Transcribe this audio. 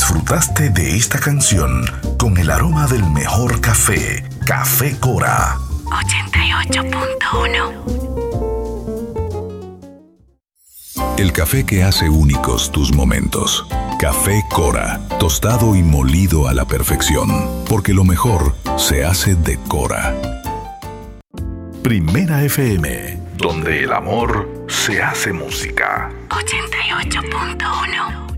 disfrutaste de esta canción con el aroma del mejor café, Café Cora. 88.1. El café que hace únicos tus momentos. Café Cora, tostado y molido a la perfección, porque lo mejor se hace de Cora. Primera FM, donde el amor se hace música. 88.1.